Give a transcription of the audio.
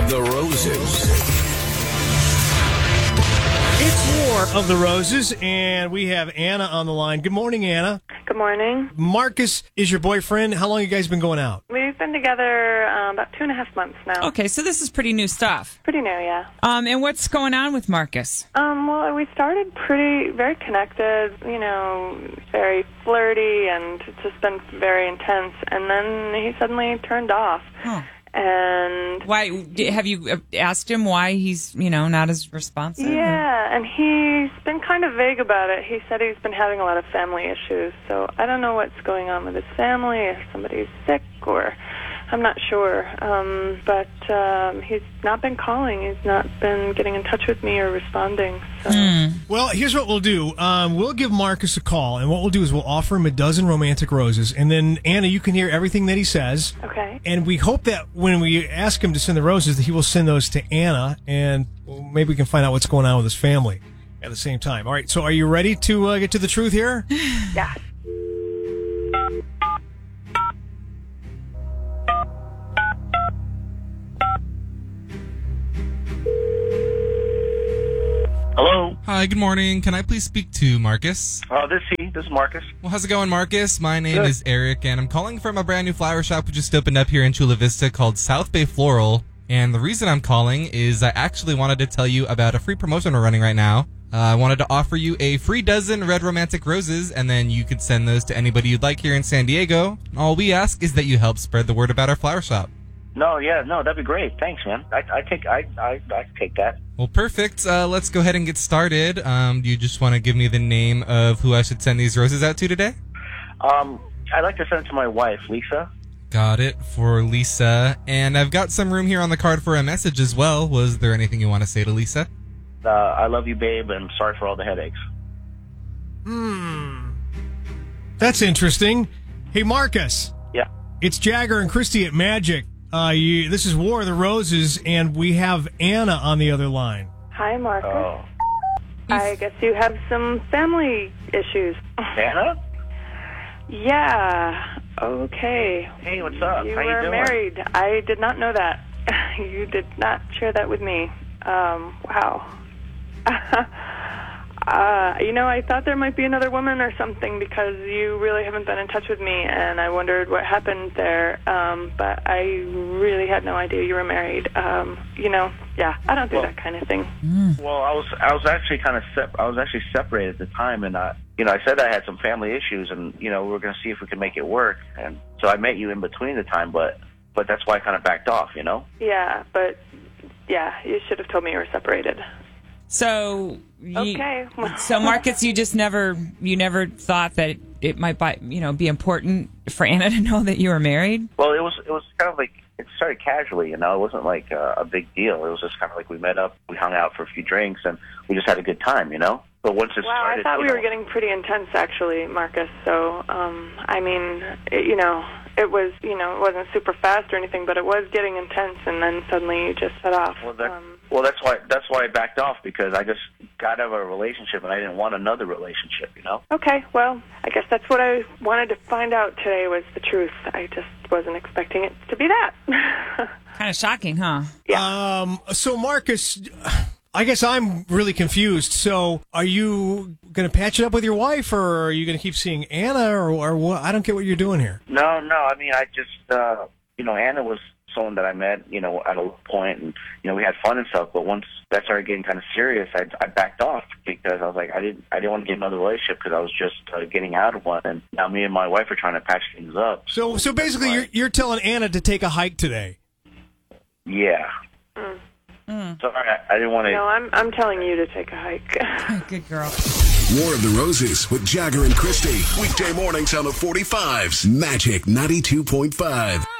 the Roses. It's War of the Roses, and we have Anna on the line. Good morning, Anna. Good morning. Marcus is your boyfriend. How long have you guys been going out? We've been together about 2.5 months now. Okay, so this is pretty new stuff. Pretty new, yeah. And what's going on with Marcus? Well, we started very connected, very flirty, and it's just been very intense. And then he suddenly turned off. Huh. And why have you asked him why he's not as responsive? Yeah, and he's been kind of vague about it. He said he's been having a lot of family issues, so I don't know what's going on with his family, if somebody's sick, or I'm not sure. But he's not been calling. He's not been getting in touch with me or responding. So. Well, here's what we'll do. We'll give Marcus a call, and what we'll do is we'll offer him a dozen romantic roses, and then, Anna, you can hear everything that he says. Okay. And we hope that when we ask him to send the roses, that he will send those to Anna, and maybe we can find out what's going on with his family at the same time. All right, so are you ready to get to the truth here? Yeah. Hello. Hi, good morning. Can I please speak to Marcus? This is Marcus. Well, how's it going, Marcus? My name Good. is Eric, and I'm calling from a brand new flower shop we just opened up here in Chula Vista called South Bay Floral. And the reason I'm calling is I actually wanted to tell you about a free promotion we're running right now. I wanted to offer you a free dozen red romantic roses, and then you could send those to anybody you'd like here in San Diego. All we ask is that you help spread the word about our flower shop. No, that'd be great. Thanks, man. I take that. Well, perfect. Let's go ahead and get started. Do you just want to give me the name of who I should send these roses out to today? I'd like to send it to my wife, Lisa. Got it, for Lisa. And I've got some room here on the card for a message as well. Was there anything you want to say to Lisa? I love you, babe, and sorry for all the headaches. That's interesting. Hey, Marcus. Yeah. It's Jagger and Christy at Magic. This is War of the Roses, and we have Anna on the other line. Hi, Marcus. Oh. I guess you have some family issues. Anna? Yeah. Okay. Hey, what's up? You How you were doing? married. I did not know that. You did not share that with me. Wow. I thought there might be another woman or something because you really haven't been in touch with me, and I wondered what happened there. But I really had no idea you were married. Yeah, I don't do that kind of thing. Well, I was actually separated at the time, and I said I had some family issues, and we were going to see if we could make it work, and so I met you in between the time, but that's why I kind of backed off, Yeah, but you should have told me you were separated. So, Okay. So Marcus, you never thought that it might be important for Anna to know that you were married? Well, it was kind of like, it started casually, It wasn't like a big deal. It was just kind of like we met up, we hung out for a few drinks, and we just had a good time, But once it started... I thought we were getting pretty intense, actually, Marcus. So, it was, it wasn't super fast or anything, but it was getting intense, and then suddenly you just set off. Well, that's why I backed off, because I just got out of a relationship, and I didn't want another relationship, Okay, well, I guess that's what I wanted to find out today was the truth. I just wasn't expecting it to be that. Kind of shocking, huh? Yeah. So, Marcus, I guess I'm really confused. So, are you going to patch it up with your wife, or are you going to keep seeing Anna, or what? I don't get what you're doing here. No, I mean, I just, Anna was someone that I met, at a point, and, we had fun and stuff, but once that started getting kind of serious, I backed off, because I was like, I didn't want to get another relationship, because I was just getting out of one, and now me and my wife are trying to patch things up. So basically, you're telling Anna to take a hike today. Yeah. Sorry, I didn't want to... No, I'm telling you to take a hike. Good girl. War of the Roses with Jagger and Christy. Weekday mornings on the 45s. Magic 92.5.